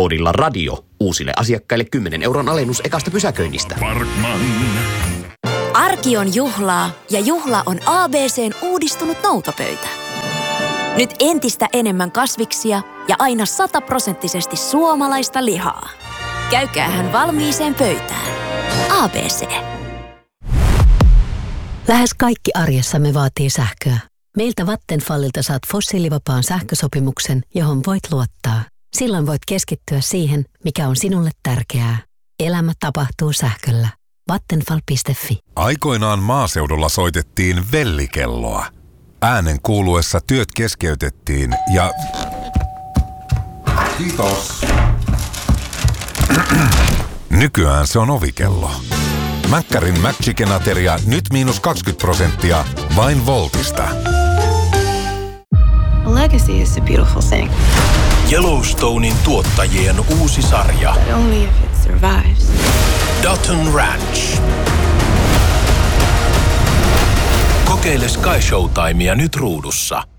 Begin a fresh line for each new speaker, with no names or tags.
Koodilla radio. Uusille asiakkaille 10 € alennus ekasta pysäköinnistä.
Parkman.
Arki on juhlaa ja juhla on ABC:n uudistunut noutopöytä. Nyt entistä enemmän kasviksia ja aina 100% suomalaista lihaa. Käykäähän valmiiseen pöytään. ABC.
Lähes kaikki arjessamme vaatii sähköä. Meiltä Vattenfallilta saat fossiilivapaan sähkösopimuksen, johon voit luottaa. Silloin voit keskittyä siihen, mikä on sinulle tärkeää. Elämä tapahtuu sähköllä. Vattenfall.fi.
Aikoinaan maaseudulla soitettiin vellikelloa. Äänen kuuluessa työt keskeytettiin ja... Kiitos. Nykyään se on ovikello. Mäkkärin McChicken-ateria nyt -20% vain Voltista.
A legacy is a beautiful thing.
Yellowstonein tuottajien uusi sarja.
But only if it survives.
Dutton Ranch. Kokeile Sky Showtimea nyt ruudussa.